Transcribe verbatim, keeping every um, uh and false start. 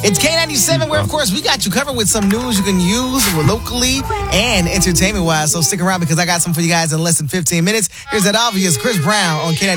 It's K ninety-seven, where, of course, we got you covered with some news you can use locally and entertainment-wise. So stick around because I got some for you guys in less than fifteen minutes. Here's that obvious Chris Brown on K ninety-seven.